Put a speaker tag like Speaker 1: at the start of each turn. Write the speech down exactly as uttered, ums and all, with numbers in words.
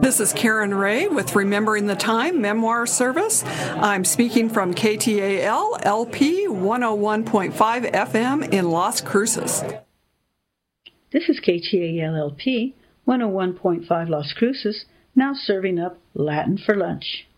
Speaker 1: This is Karen Ray with Remembering the Time Memoir Service. I'm speaking from K T A L L P one oh one point five F M in Las Cruces.
Speaker 2: This is K T A L L P one oh one point five Las Cruces, now serving up Latin for lunch.